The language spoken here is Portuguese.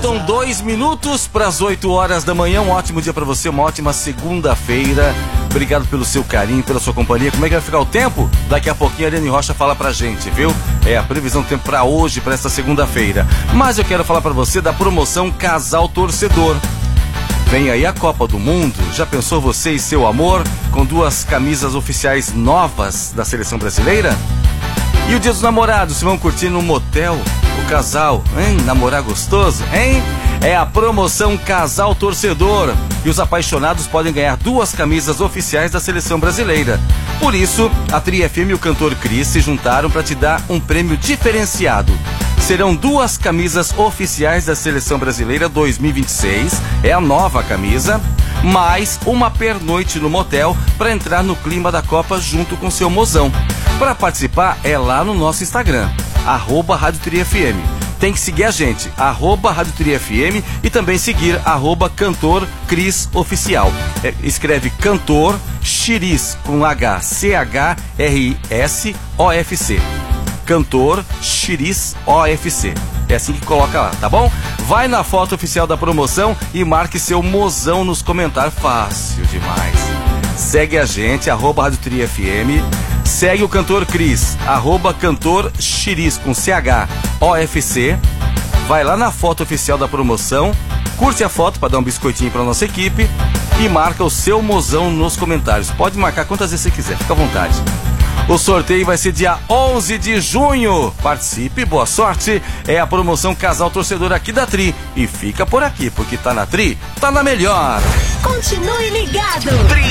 Faltam 2 minutos para as 8 horas da manhã. Um ótimo dia para você, uma ótima segunda-feira. Obrigado pelo seu carinho, pela sua companhia. Como é que vai ficar o tempo? Daqui a pouquinho a Ariane Rocha fala pra gente, viu? É a previsão do tempo para hoje, para esta segunda-feira. Mas eu quero falar para você da promoção Casal Torcedor. Vem aí a Copa do Mundo. Já pensou você e seu amor com 2 camisas oficiais novas da seleção brasileira? E o dia dos namorados, se vão curtir no motel, o casal, hein? Namorar gostoso, hein? É a promoção Casal Torcedor. E os apaixonados podem ganhar 2 camisas oficiais da seleção brasileira. Por isso, a Tri FM e o cantor Cris se juntaram para te dar um prêmio diferenciado. Serão 2 camisas oficiais da seleção brasileira 2026, é a nova camisa, mais uma pernoite no motel para entrar no clima da Copa junto com seu mozão. Para participar é lá no nosso Instagram, @Rádio Tri FM. Tem que seguir a gente, @Rádio Tri FM, e também seguir @Cantor Cris Oficial. Escreve Cantor Chiris com H, CHRIS-OFC. Cantor Chiris OFC. É assim que coloca lá, tá bom? Vai na foto oficial da promoção e marque seu mozão nos comentários. Fácil demais. Segue a gente, @Rádio Tri FM. Segue o cantor Cris, @Cantor Chiris com CHOFC. Vai lá na foto oficial da promoção, curte a foto para dar um biscoitinho para nossa equipe e marca o seu mozão nos comentários. Pode marcar quantas vezes você quiser, fica à vontade. O sorteio vai ser dia 11 de junho. Participe, boa sorte. É a promoção Casal Torcedor aqui da Tri. E fica por aqui, porque tá na Tri, tá na melhor. Continue ligado. Tri